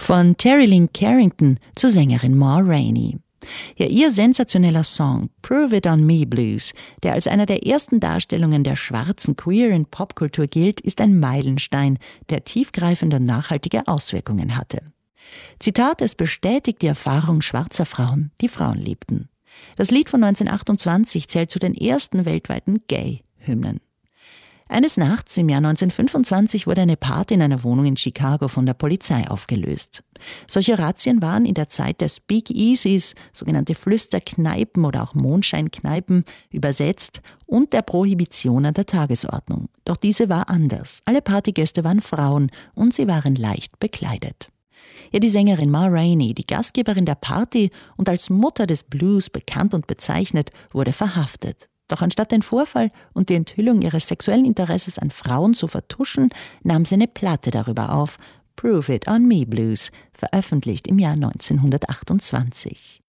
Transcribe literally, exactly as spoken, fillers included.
Von Terry Lynn Carrington zur Sängerin Ma Rainey. Ja, ihr sensationeller Song Prove It On Me Blues, der als einer der ersten Darstellungen der schwarzen Queer in Popkultur gilt, ist ein Meilenstein, der tiefgreifende und nachhaltige Auswirkungen hatte. Zitat, es bestätigt die Erfahrung schwarzer Frauen, die Frauen liebten. Das Lied von neunzehnhundertachtundzwanzig zählt zu den ersten weltweiten Gay-Hymnen. Eines Nachts im Jahr neunzehnhundertfünfundzwanzig wurde eine Party in einer Wohnung in Chicago von der Polizei aufgelöst. Solche Razzien waren in der Zeit der Speakeasies, sogenannte Flüsterkneipen oder auch Mondscheinkneipen, übersetzt und der Prohibition an der Tagesordnung. Doch diese war anders. Alle Partygäste waren Frauen und sie waren leicht bekleidet. Ja, die Sängerin Ma Rainey, die Gastgeberin der Party und als Mutter des Blues bekannt und bezeichnet, wurde verhaftet. Doch anstatt den Vorfall und die Enthüllung ihres sexuellen Interesses an Frauen zu vertuschen, nahm sie eine Platte darüber auf, Prove It On Me Blues, veröffentlicht im Jahr neunzehnhundertachtundzwanzig.